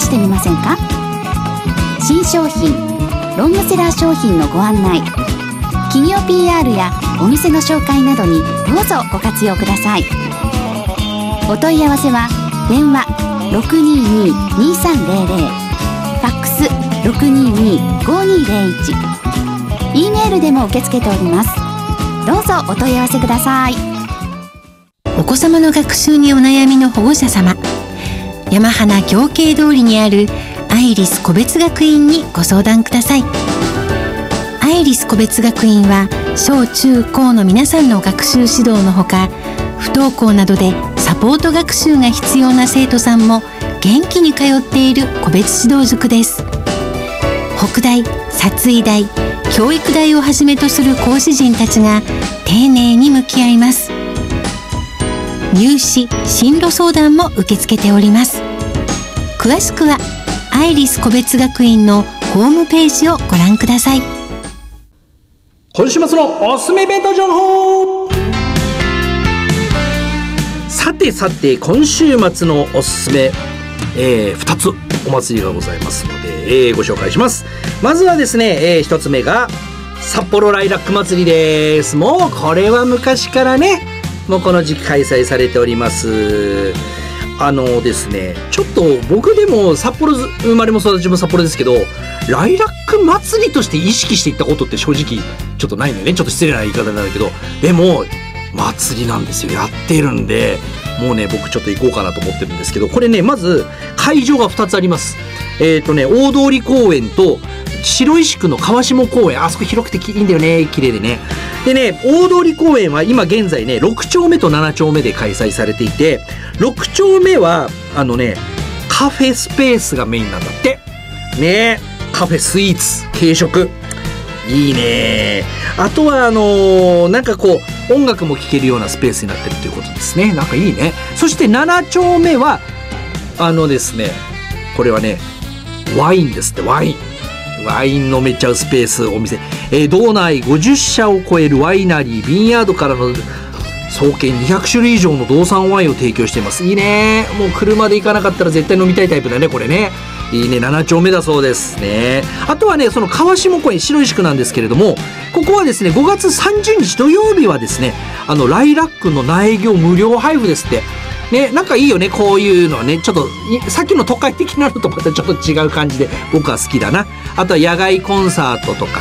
してみませんか？新商品、ロングセラー商品のご案内、企業 PR やお店の紹介などにどうぞご活用ください。お問い合わせは電話 622-2300、ファックス 622-5201、E メールでも受け付けております。どうぞお問い合わせください。 お子様の学習にお悩みの保護者様、山花行慶通りにあるアイリス個別学院にご相談ください。アイリス個別学院は小中高の皆さんの学習指導のほか、不登校などでサポート学習が必要な生徒さんも元気に通っている個別指導塾です。北大、殺医大、教育大をはじめとする講師陣たちが丁寧に向き合います。入試・進路相談も受け付けております。詳しくはアイリス個別学院のホームページをご覧ください。 今週末のおすすめイベント情報。さて今週末のおすすめ、2つお祭りがございますので、ご紹介します。まずはですね、1つ目が札幌ライラック祭りです。もうこれは昔からね、もうこの時期開催されております。ですね、ちょっと僕でも札幌生まれも育ちも札幌ですけど、ライラック祭りとして意識していったことって正直ちょっとないのよね。ちょっと失礼な言い方なんだけど、でも祭りなんですよ。やってるんで、もうね僕ちょっと行こうかなと思ってるんですけど、これね、まず会場が2つあります。大通公園と白石区の川下公園、あそこ広くていいんだよね、綺麗でね。でね、大通公園は今現在ね6丁目と7丁目で開催されていて、6丁目はカフェスペースがメインなんだってね。カフェ、スイーツ、軽食、いいね。あとはなんかこう音楽も聴けるようなスペースになってるということですね。なんかいいね。そして7丁目はですね、これはねワインですって。ワイン飲めちゃうスペース、お店、道内50社を超えるワイナリー、ビンヤードからの総計200種類以上の道産ワインを提供しています。いいね。もう車で行かなかったら絶対飲みたいタイプだね、これね。いいね。7丁目だそうですね。あとはね、その川下公園、白石区なんですけれども、ここはですね5月30日土曜日はですね、ライラックの苗木を無料配布ですってね。なんかいいよね、こういうのはね。ちょっとさっきの都会的なのとまたちょっと違う感じで僕は好きだな。あとは野外コンサートとか